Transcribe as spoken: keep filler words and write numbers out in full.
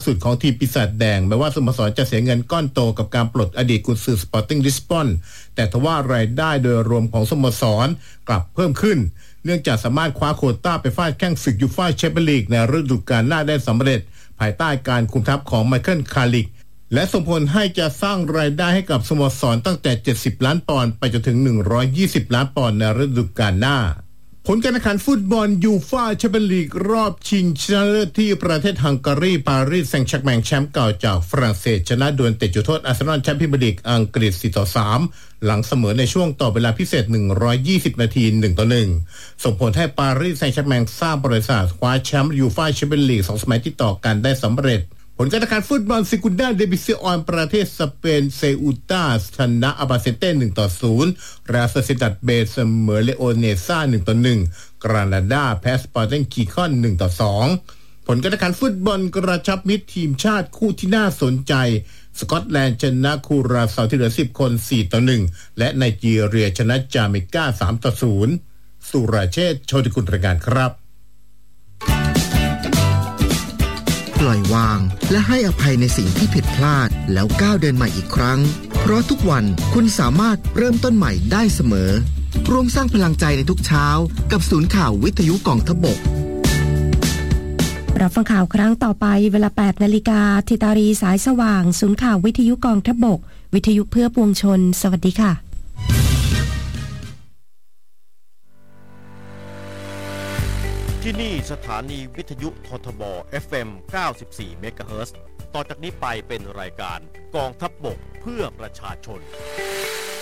สุดของทีมปีศาจแดงแม้ว่าสโมสรจะเสียเงินก้อนโตกับการปลดอดีตกุนซือสปอร์ติ้งลิสบอนแต่ทว่ารายได้โดยรวมของสโมสรกลับเพิ่มขึ้นเนื่องจากสามารถคว้าโควต้าไปฟาดแข่งศึกยูฟ่าแชมเปี้ยนลีกในฤดูกาลหน้าได้สำเร็จภายใต้การคุมทัพของไมเคิลคาริกและส่งผลให้จะสร้างรายได้ให้กับสโมสรตั้งแต่เจ็ดสิบล้านปอนด์ไปจนถึงหนึ่งร้อยยี่สิบล้านปอนด์ในฤดูกาลหน้าผลการแข่งขันฟุตบอลยูฟ่าแชมเปี้ยนลีกรอบชิงชนะเลิศที่ประเทศฮังการีปารีสแซงต์แชร์แมงแชมป์เก่าจากฝรั่งเศสชนะดวลเตะจุดโทษอาร์เซนอลแชมป์พรีเมียร์ลีกอังกฤษ สี่ต่อสาม หลังเสมอในช่วงต่อเวลาพิเศษหนึ่งร้อยยี่สิบนาที หนึ่งต่อหนึ่ง ส่งผลให้ปารีสแซงต์แชร์แมงสร้างประวัติศาสตร์คว้าแชมป์ยูฟ่าแชมเปี้ยนลีกสองสมัยติดต่อกันได้สำเร็จผลการแข่งขันฟุตบอลซิกุนดาเดบิซิออนประเทศสเปนเซอูตาชนะอาบาเซเต้หนึ่งต่อศูนย์ราซาเซดัดเบเสมอเลโอเนซ่าหนึ่งต่อหนึ่งกรานาดาแพ้สปอร์ติ้งคีคอนหนึ่งต่อสองผลการแข่งขันฟุตบอลกระชับมิตรทีมชาติคู่ที่น่าสนใจสกอตแลนด์ชนะคูราซาวที่เหลือสิบคนสี่ต่อหนึ่งและไนจีเรียชนะจาเมกาสามต่อศูนย์สุรเชษฐ์โชติกุลรายงานครับปล่อยวางและให้อภัยในสิ่งที่ผิดพลาดแล้วก้าวเดินใหม่อีกครั้งเพราะทุกวันคุณสามารถเริ่มต้นใหม่ได้เสมอร่วมสร้างพลังใจในทุกเช้ากับศูนย์ข่าววิทยุกองทัพบกรับฟังข่าวครั้งต่อไปเวลา แปดนาฬิกา ทิตารีสายสว่างศูนย์ข่าววิทยุกองทัพบกวิทยุเพื่อปวงชนสวัสดีค่ะที่นี่สถานีวิทยุททบ เอฟ เอ็ม เก้าสิบสี่ เมกะเฮิรตซ์ต่อจากนี้ไปเป็นรายการกองทัพบกเพื่อประชาชน